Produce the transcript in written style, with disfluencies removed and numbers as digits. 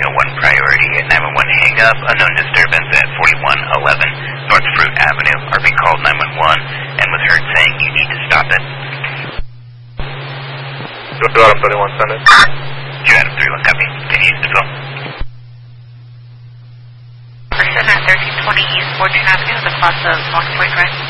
1 priority at 911 hang up, unknown disturbance at 4111 North Fruit Avenue. RV called 911 and was heard saying you need to stop it. Adam 31, send it. Adam 31, copy. Can you use the phone? Person at 1320 East Fortune Avenue, the class of 1 point right.